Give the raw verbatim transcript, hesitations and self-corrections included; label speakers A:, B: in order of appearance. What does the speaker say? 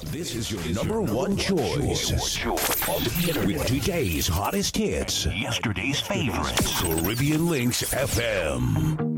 A: This is your number one choice with today's hottest hits, yesterday's favorites. Caribbean Links F M.